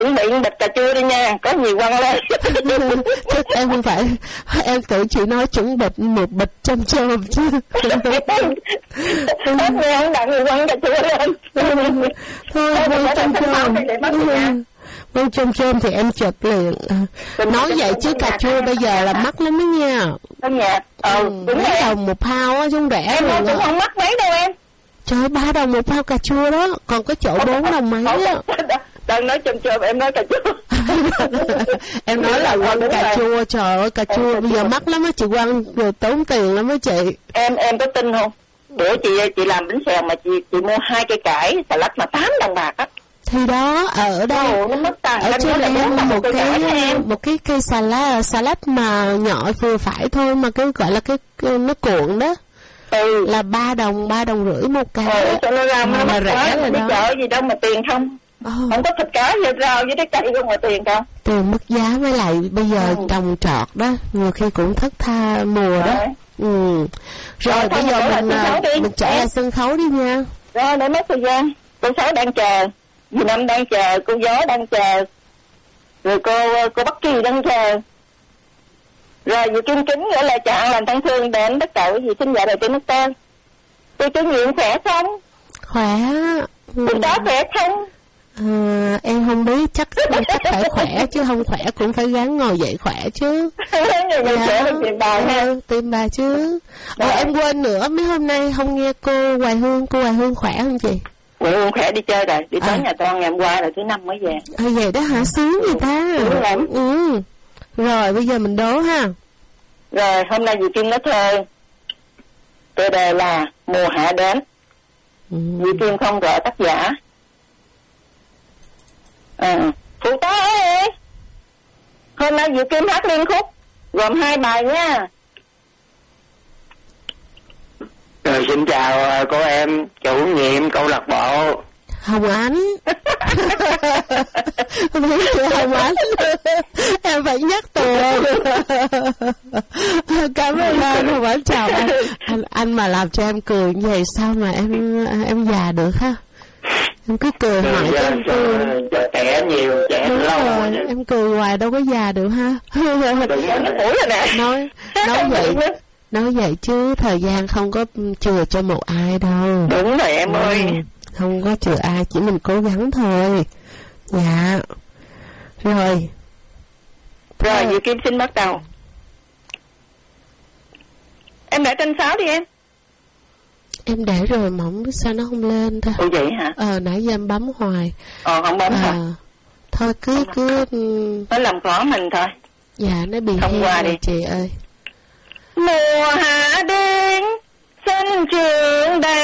chuẩn bị bịch cà chua đi nha, có gì quăng lên. Chắc em không phải, em tưởng chị nói chuẩn bị một bịch chôm chôm chứ. Hết nghe không đặng người quăng cà chua lên. Thôi vâng chôm chôm thì em chụp liền. Nói vậy chứ cà chua bây giờ là mắc lắm đó nha. Đúng nha. Đúng $3 đồng một pound á, chứ rẻ. Em cũng không mắc mấy đâu em. Trời ơi, $3 đồng một pound cà chua đó, còn có chỗ $4 đồng mấy á. Đang nói chôm chôm, em nói cà chua. Em nói là quăng cà chua, trời ơi cà chua bây giờ mắc lắm á, chị quăng rồi tốn tiền lắm á chị. Em có tin không? Bữa chị làm bánh xèo mà chị mua 2 cây cải xà lách mà $8 bạc á. Thì đó, ở đây ở trên đây một cái cây salad mà nhỏ vừa phải thôi, mà cái gọi là cái nó cuộn đó. Là $3 đồng, $3 đồng rưỡi một cái. Cho nó ra mà rẻ rồi đó. Chợ gì đâu mà tiền không. Không có thịt cá với rau với trái cây không mà tiền không. Tiền mất giá, với lại bây giờ trồng trọt đó, nhiều khi cũng thất tha mùa đó. Rồi bây giờ mình chạy ra sân khấu đi nha. Rồi để mất thời gian. Cô Sáu đang chờ, dì Năm đang chờ, cô Gió đang chờ, rồi cô Bắc Kỳ đang chờ. Rồi dì Kim Kính gửi lời chào lành thân thương đến tất cả quý vị khán giả đời trên nước tên. Cô chủ nhiệm khỏe không? Khỏe. Cô đó khỏe không? Em không biết, chắc phải khỏe chứ không khỏe cũng phải gắng ngồi dậy khỏe chứ. Tìm bà ha. Tìm bà chứ. Em quên nữa, mấy hôm nay không nghe cô Hoài Hương khỏe không chị? Hoài Hương khỏe, đi chơi rồi, đi tới nhà con ngày hôm qua rồi, thứ Năm mới về. Vậy đó hả, sướng vậy ta. Sướng lắm. Rồi bây giờ mình đố ha. Rồi hôm nay dì Kim nói thơ, tựa đề là Mùa Hạ Đến. Dì Kim không rõ tác giả. Phụ tá ơi, hôm nay dì Kim hát liên khúc gồm 2 bài nha. Rồi xin chào cô em chủ nhiệm câu lạc bộ Hồng Ánh. Mấy chị Hồng Ánh. Em phải nhắc tụi. Cảm ơn anh Hồng Ánh, chào anh mà làm cho em cười như vậy sao mà em già được ha. Em cứ cười hoài cho em cười. Trẻ nhiều, trẻ lâu rồi. Em cười hoài đâu có già được ha. Nói vậy chứ thời gian không có chừa cho một ai đâu. Đúng rồi em ơi. Không có chừa ai, chỉ mình cố gắng thôi. Dạ. Rồi dì Kim xin bắt đầu. Em để kênh 6 đi em. Em để rồi mà không biết sao nó không lên ta. Ủa vậy hả? Nãy giờ em bấm hoài. Không bấm hả? Thôi cứ nó làm khó mình thôi. Dạ nó bị không qua đi chị ơi. Mùa hạ